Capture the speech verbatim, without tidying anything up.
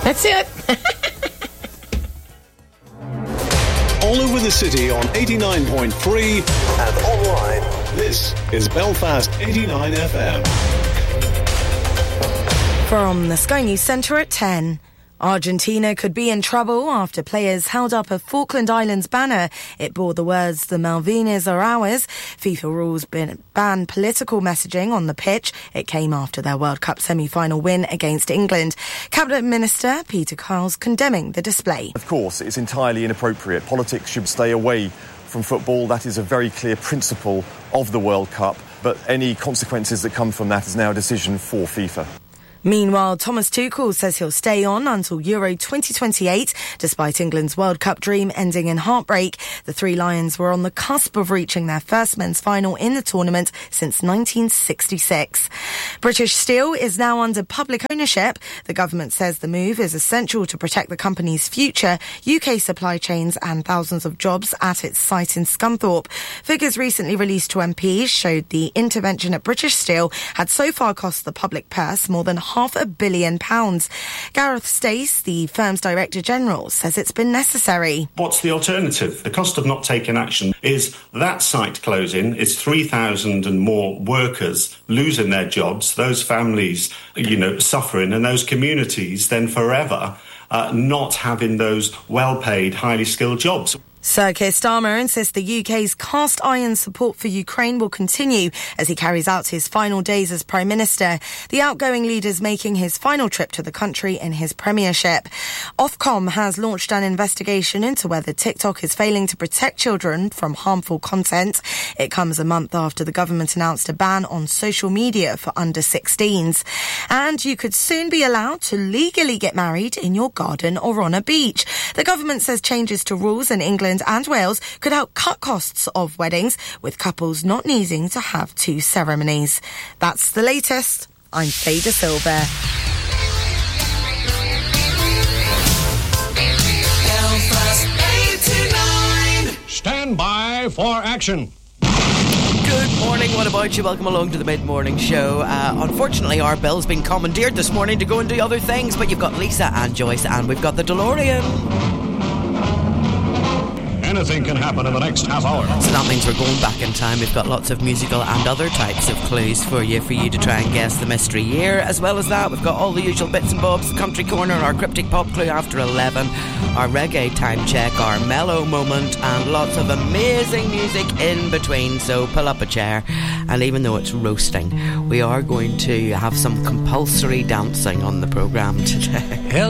That's it. All over the city on eighty-nine point three and online. This is Belfast eighty-nine F M. From the Sky News Centre at ten. Argentina could be in trouble after players held up a Falkland Islands banner. It bore the words, "The Malvinas are ours." FIFA rules ban political messaging on the pitch. It came after their World Cup semi-final win against England. Cabinet Minister Peter Carles condemning the display. Of course, it's entirely inappropriate. Politics should stay away from football. That is a very clear principle of the World Cup. But any consequences that come from that is now a decision for FIFA. Meanwhile, Thomas Tuchel says he'll stay on until Euro twenty twenty-eight, despite England's World Cup dream ending in heartbreak. The Three Lions were on the cusp of reaching their first men's final in the tournament since nineteen sixty-six. British Steel is now under public ownership. The government says the move is essential to protect the company's future, U K supply chains and thousands of jobs at its site in Scunthorpe. Figures recently released to M Ps showed the intervention at British Steel had so far cost the public purse more than half a billion pounds. Gareth Stace, the firm's Director General, says it's been necessary. What's the alternative? The cost of not taking action is that site closing, it's three thousand and more workers losing their jobs, those families, you know, suffering, and those communities then forever uh, not having those well-paid, highly skilled jobs. Sir Keir Starmer insists the U K's cast iron support for Ukraine will continue as he carries out his final days as Prime Minister. The outgoing leader's making his final trip to the country in his premiership. Ofcom has launched an investigation into whether TikTok is failing to protect children from harmful content. It comes a month after the government announced a ban on social media for under sixteens. And you could soon be allowed to legally get married in your garden or on a beach. The government says changes to rules in England and Wales could help cut costs of weddings, with couples not needing to have two ceremonies. That's the latest. I'm Faye De Silva. Stand by for action. Good morning, what about you? Welcome along to the mid-morning show. Uh, unfortunately, our Bill's been commandeered this morning to go and do other things, but you've got Lisa and Joyce, and we've got the DeLorean. Anything can happen in the next half hour. So that means we're going back in time. We've got lots of musical and other types of clues for you, for you to try and guess the mystery year. As well as that, we've got all the usual bits and bobs, the country corner, our cryptic pop clue after eleven, our reggae time check, our mellow moment, and lots of amazing music in between. So pull up a chair, and even though it's roasting, we are going to have some compulsory dancing on the programme today.